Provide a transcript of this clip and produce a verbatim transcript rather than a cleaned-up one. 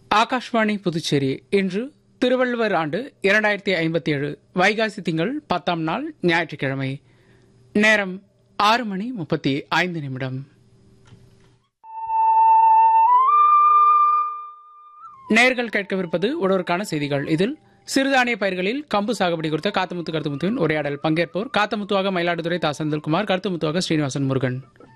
ஆகாஷ்வாணி புதுச்சேரி. இன்று திருவள்ளுவர் ஆண்டு இரண்டாயிரத்தி ஐம்பத்தி ஏழு வைகாசி திங்கள் பத்தாம் நாள் ஞாயிற்றுக்கிழமை. நேரம் ஆறு மணி முப்பத்தி ஐந்து நிமிடம். நேர்கள் கேட்கவிருப்பது உழவருக்கான செய்திகள். இதில் சிறுதானிய பயிர்களில் கம்பு சாகுபடி குறித்த காத்தமுத்து கருத்துமுத்துவின் உரையாடல். பங்கேற்போர் காத்தமுத்துவாக மயிலாடுதுறை தா செந்தில்குமார், கருத்துமுத்துவாக ஸ்ரீனிவாசன் முருகன்.